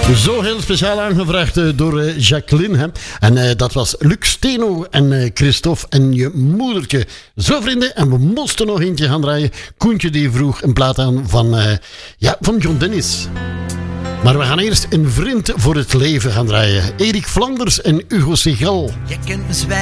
Zo heel speciaal aangevraagd door Jacqueline. Hè? En dat was Luc Steno en Christophe en je moedertje. Zo vrienden, en we moesten nog eentje gaan draaien. Koentje die vroeg een plaat aan van John Dennis. Maar we gaan eerst een vriend voor het leven gaan draaien. Erik Flanders en Hugo Segal. Je kent me zwijgen.